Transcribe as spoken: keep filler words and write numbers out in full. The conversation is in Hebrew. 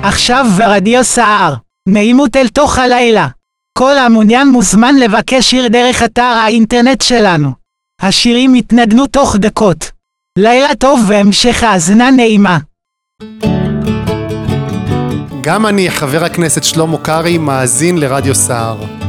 עכשיו ברדיו סער, נעימות אל תוך הלילה. כל המעוניין מוזמן לבקש שיר דרך אתר האינטרנט שלנו. השירים יתנגנו תוך דקות. לילה טוב והמשך האזנה נעימה. גם אני, חבר הכנסת שלמה קרעי, מאזין לרדיו סער.